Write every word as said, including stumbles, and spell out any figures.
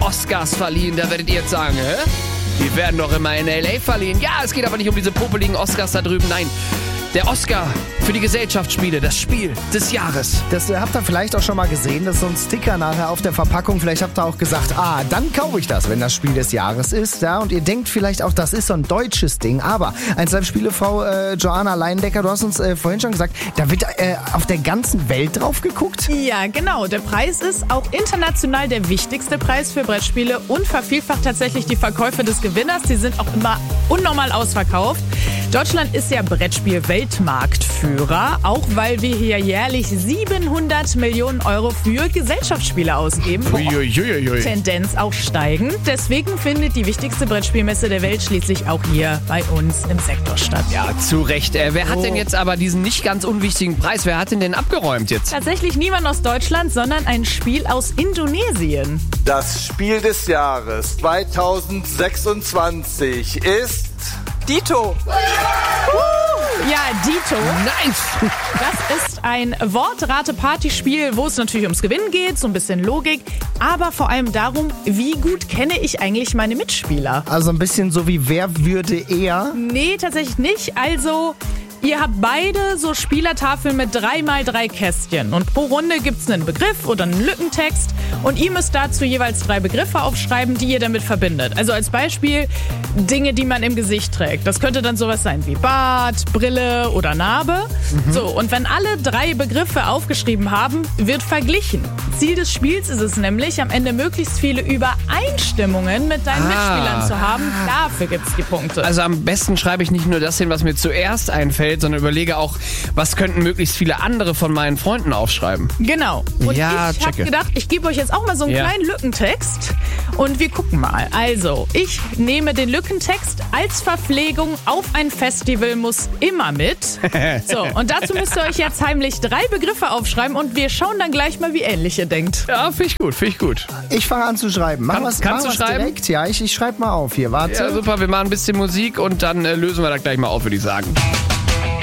Oscars verliehen. Da werdet ihr jetzt sagen, hä? Die werden doch immer in L A verliehen. Ja, es geht aber nicht um diese popeligen Oscars da drüben. Nein, der Oscar für die Gesellschaftsspiele, das Spiel des Jahres. Das äh, habt ihr vielleicht auch schon mal gesehen. Das ist so ein Sticker nachher auf der Verpackung. Vielleicht habt ihr auch gesagt, ah, dann kaufe ich das, wenn das Spiel des Jahres ist. Ja? Und ihr denkt vielleicht auch, das ist so ein deutsches Ding. Aber eins der Spielefrau äh, Joanna Leindecker, du hast uns äh, vorhin schon gesagt, da wird äh, auf der ganzen Welt drauf geguckt. Ja, genau. Der Preis ist auch international der wichtigste Preis für Brettspiele und vervielfacht tatsächlich die Verkäufe des Gewinners. Die sind auch immer unnormal ausverkauft. Deutschland ist ja Brettspiel-Weltmarktführer, auch weil wir hier jährlich siebenhundert Millionen Euro für Gesellschaftsspiele ausgeben. Uiuiuiui. Tendenz auch steigend. Deswegen findet die wichtigste Brettspielmesse der Welt schließlich auch hier bei uns im Sektor statt. Ja, zu Recht. Äh, wer hat Oh. denn jetzt aber diesen nicht ganz unwichtigen Preis? Wer hat den denn abgeräumt jetzt? Tatsächlich niemand aus Deutschland, sondern ein Spiel aus Indonesien. Das Spiel des Jahres zweitausendsechsundzwanzig ist Dito. Ja, Dito. Nice! Das ist ein Wortrate-Partyspiel, wo es natürlich ums Gewinnen geht, so ein bisschen Logik, aber vor allem darum, wie gut kenne ich eigentlich meine Mitspieler. Also ein bisschen so wie wer würde eher. Nee, tatsächlich nicht. Also, ihr habt beide so Spielertafeln mit drei mal drei Kästchen. Und pro Runde gibt's einen Begriff oder einen Lückentext. Und ihr müsst dazu jeweils drei Begriffe aufschreiben, die ihr damit verbindet. Also als Beispiel Dinge, die man im Gesicht trägt. Das könnte dann sowas sein wie Bart, Brille oder Narbe. Mhm. So, und wenn alle drei Begriffe aufgeschrieben haben, wird verglichen. Ziel des Spiels ist es nämlich, am Ende möglichst viele Übereinstimmungen mit deinen Ah. Mitspielern zu haben. Dafür gibt's die Punkte. Also am besten schreibe ich nicht nur das hin, was mir zuerst einfällt, sondern überlege auch, was könnten möglichst viele andere von meinen Freunden aufschreiben. Genau. Und Ja, ich habe checke. gedacht, ich gebe euch jetzt auch mal so einen Ja. kleinen Lückentext und wir gucken mal. Also, ich nehme den Lückentext als Verpflegung auf ein Festival muss immer mit. So, und dazu müsst ihr euch jetzt heimlich drei Begriffe aufschreiben und wir schauen dann gleich mal, wie ähnlich ihr denkt. Ja, finde ich gut, finde ich gut. Ich fange an zu schreiben. Machen Kann- wir's- kannst machen du wir's schreiben? direkt? Ja, ich, ich schreibe mal auf hier. Warte. Ja, super, wir machen ein bisschen Musik und dann äh, lösen wir da gleich mal auf, würde ich sagen.